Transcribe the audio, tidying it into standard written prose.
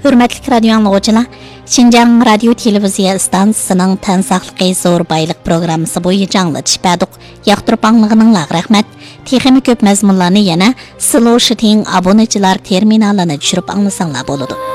Hürmetlik radyo anlıqçılar, Şinjan Radio Televiziya stansiyasının tən saqlıqı zor bayliq programması boyunca anlatış bəduq. Yaqtırıb anlığınınla rəhmət. Teximi köp məzmunlarını yana Slow Shitting aboneçilar terminalını düşürüp anlasanlar boludu.